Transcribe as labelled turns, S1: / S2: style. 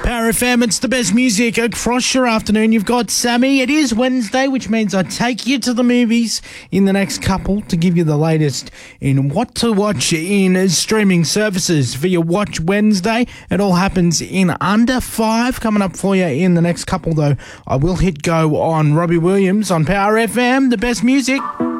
S1: Power FM, it's the best music across your afternoon. You've got Sammy. It is Wednesday, which means I take you to the movies in the next couple to give you the latest in what to watch in streaming services for your Watch Wednesday. It all happens in under 5. Coming up for you in the next couple, though, I will hit go on Robbie Williams on Power FM, the best music.